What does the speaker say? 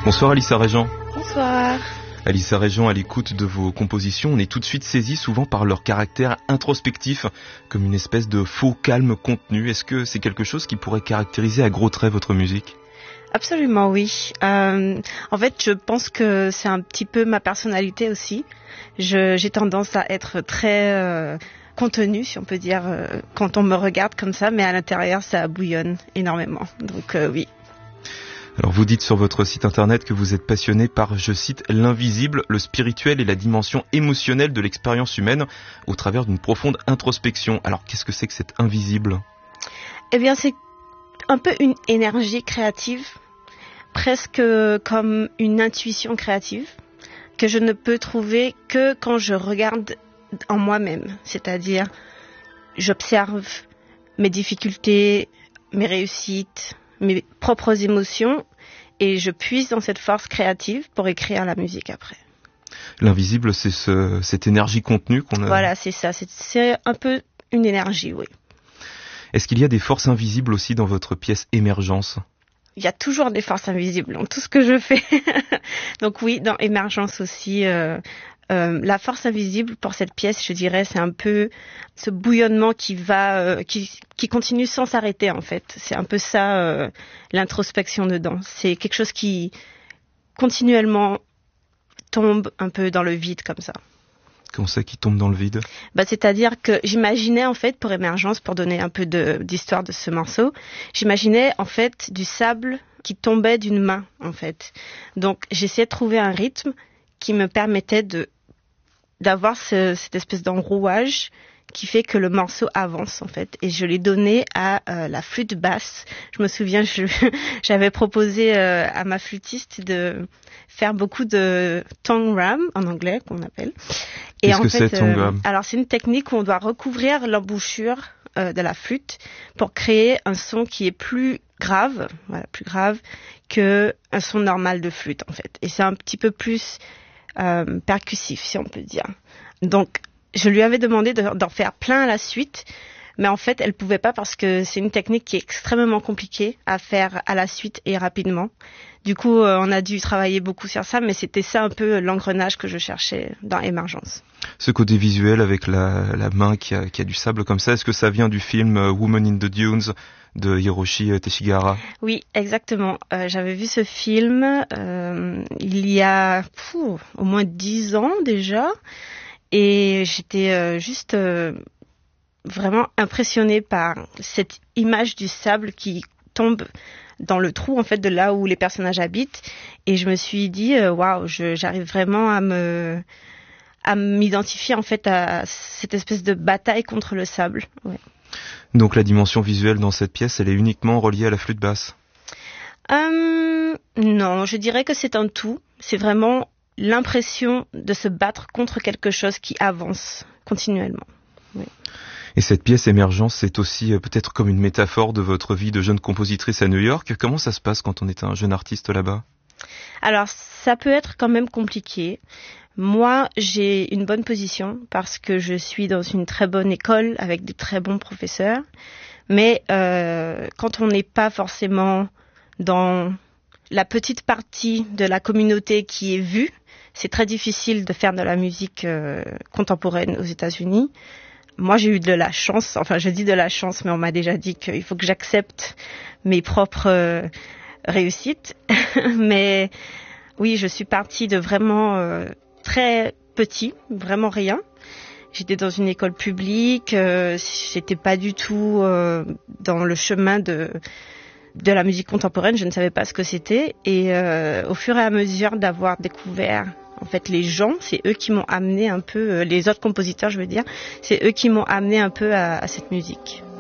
Bonsoir Alissa Régent. Bonsoir. Alissa Régent, à l'écoute de vos compositions, on est tout de suite saisi souvent par leur caractère introspectif, comme une espèce de faux calme contenu. Est-ce que c'est quelque chose qui pourrait caractériser à gros traits votre musique ? Absolument, oui. En fait, je pense que c'est un petit peu ma personnalité aussi. J'ai tendance à être très contenue, si on peut dire, quand on me regarde comme ça, mais à l'intérieur, ça bouillonne énormément. Donc oui. Alors vous dites sur votre site internet que vous êtes passionné par, je cite, l'invisible, le spirituel et la dimension émotionnelle de l'expérience humaine au travers d'une profonde introspection. Alors qu'est-ce que c'est que cet invisible ? Eh bien, c'est un peu une énergie créative, presque comme une intuition créative, que je ne peux trouver que quand je regarde en moi-même. C'est-à-dire, j'observe mes difficultés, mes réussites, mes propres émotions, et je puise dans cette force créative pour écrire la musique après. L'invisible, c'est cette énergie contenue qu'on a... Voilà, c'est ça. C'est un peu une énergie, oui. Est-ce qu'il y a des forces invisibles aussi dans votre pièce Émergence ? Il y a toujours des forces invisibles dans tout ce que je fais. Donc oui, dans Émergence aussi, la force invisible pour cette pièce, je dirais, c'est un peu ce bouillonnement qui continue sans s'arrêter en fait. C'est un peu ça, l'introspection dedans. C'est quelque chose qui continuellement tombe un peu dans le vide comme ça. Comment ça qui tombe dans le vide ? C'est-à-dire que j'imaginais en fait pour Émergence, pour donner un peu d'histoire de ce morceau, j'imaginais en fait du sable qui tombait d'une main en fait. Donc j'essayais de trouver un rythme qui me permettait d'avoir cette espèce d'enrouage qui fait que le morceau avance en fait. Et je l'ai donné à la flûte basse. Je me souviens, j'avais proposé à ma flûtiste de faire beaucoup de tongue ram en anglais qu'on appelle. Et qu'est-ce que c'est tongue ram ? Alors c'est une technique où on doit recouvrir l'embouchure de la flûte pour créer un son qui est plus grave, plus grave que un son normal de flûte en fait. Et c'est un petit peu plus percussif si on peut dire. Donc je lui avais demandé d'en faire plein à la suite, mais en fait, elle pouvait pas parce que c'est une technique qui est extrêmement compliquée à faire à la suite et rapidement. Du coup, on a dû travailler beaucoup sur ça, mais c'était ça un peu l'engrenage que je cherchais dans Émergence. Ce côté visuel avec la main qui a du sable comme ça, est-ce que ça vient du film Woman in the Dunes de Hiroshi Teshigahara ? Oui, exactement. J'avais vu ce film il y a au moins 10 ans déjà. Et j'étais juste vraiment impressionnée par cette image du sable qui tombe dans le trou en fait de là où les personnages habitent. Et je me suis dit waouh, j'arrive vraiment à m'identifier en fait à cette espèce de bataille contre le sable. Ouais. Donc la dimension visuelle dans cette pièce, elle est uniquement reliée à la flûte basse ? Non, je dirais que c'est un tout. C'est vraiment l'impression de se battre contre quelque chose qui avance continuellement. Oui. Et cette pièce Émergence, c'est aussi peut-être comme une métaphore de votre vie de jeune compositrice à New York. Comment ça se passe quand on est un jeune artiste là-bas ? Alors, ça peut être quand même compliqué. Moi, j'ai une bonne position parce que je suis dans une très bonne école avec de très bons professeurs. Mais quand on n'est pas forcément dans la petite partie de la communauté qui est vue, c'est très difficile de faire de la musique contemporaine aux États-Unis. Moi, j'ai eu de la chance, enfin je dis de la chance, mais on m'a déjà dit qu'il faut que j'accepte mes propres réussites. Mais oui, je suis partie de vraiment très petit, vraiment rien. J'étais dans une école publique, j'étais pas du tout dans le chemin de la musique contemporaine, je ne savais pas ce que c'était. Et au fur et à mesure d'avoir découvert en fait les gens, c'est eux qui m'ont amené un peu, les autres compositeurs je veux dire, c'est eux qui m'ont amené un peu à cette musique.